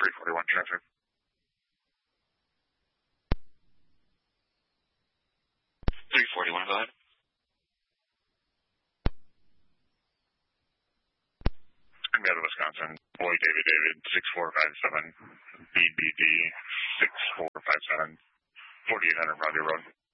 341 traffic. 341, go ahead. I'm out of Wisconsin. Boy, David, 6457, BBD 6457, 4800 Rodney Road.